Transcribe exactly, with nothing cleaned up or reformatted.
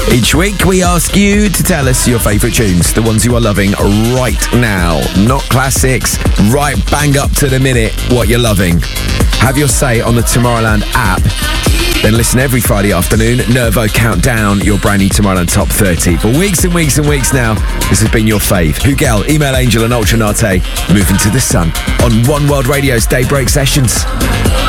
Each week we ask you to tell us your favourite tunes, the ones you are loving right now. Not classics, right bang up to the minute what you're loving. Have your say on the Tomorrowland app. Then listen every Friday afternoon. Nervo Countdown, your brand new Tomorrowland Top thirty. For weeks and weeks and weeks now, this has been your fave. Hugel, Email Angel and Ultra Nate, moving to the sun on One World Radio's Daybreak Sessions.